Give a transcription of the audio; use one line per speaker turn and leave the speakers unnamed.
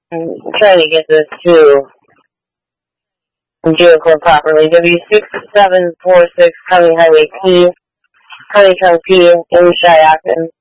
I'm trying to get this to vehicle properly. W6746 County Highway P, Honeycomb P, in Shiaken.